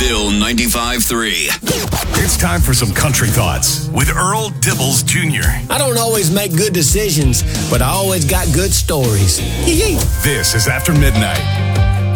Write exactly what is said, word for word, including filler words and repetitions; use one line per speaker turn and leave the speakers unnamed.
Still ninety-five three.
It's time for some country thoughts with Earl Dibbles Junior
I don't always make good decisions, but I always got good stories.
This is After Midnight.